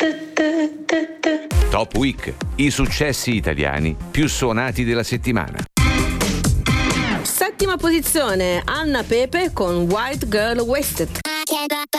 Top Week, i successi italiani più suonati della settimana. Settima posizione, Anna Pepe con White Girl Wasted.